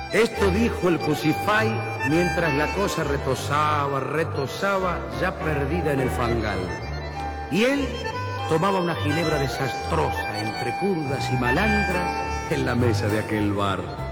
Esto dijo el Cusify mientras la cosa retosaba, ya perdida en el fangal. Y él tomaba una ginebra desastrosa entre curdas y malandras en la mesa de aquel bar.